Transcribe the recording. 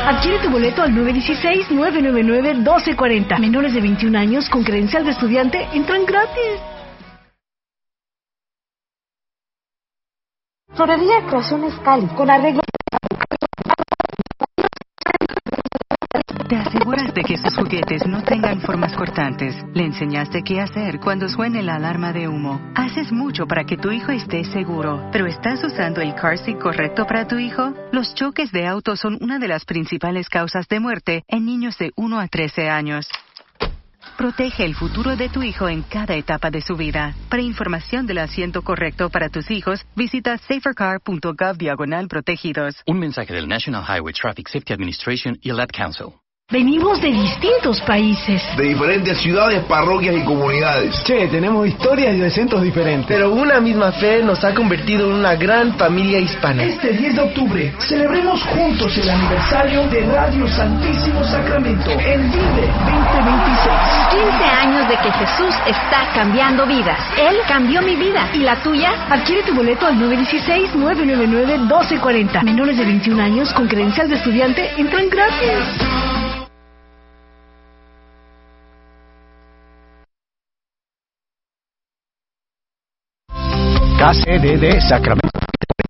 Adquiere tu boleto al 916-999-1240. Menores de 21 años con credencial de estudiante entran gratis. Florería Creaciones Cali, con arreglos. Te aseguras de que sus juguetes no tengan formas cortantes. Le enseñaste qué hacer cuando suene la alarma de humo. Haces mucho para que tu hijo esté seguro, pero ¿estás usando el car seat correcto para tu hijo? Los choques de auto son una de las principales causas de muerte en niños de 1 a 13 años. Protege el futuro de tu hijo en cada etapa de su vida. Para información del asiento correcto para tus hijos, visita safercar.gov/protegidos. Un mensaje del National Highway Traffic Safety Administration y el Ad Council. Venimos de distintos países. De diferentes ciudades, parroquias y comunidades. Che, tenemos historias y acentos diferentes. Pero una misma fe nos ha convertido en una gran familia hispana. Este 10 de octubre, celebremos juntos el aniversario de Radio Santísimo Sacramento. El Vive 2026. 15 años de que Jesús está cambiando vidas. Él cambió mi vida. ¿Y la tuya? Adquiere tu boleto al 916-999-1240. Menores de 21 años con credencial de estudiante entran gratis. KCDD Sacramento.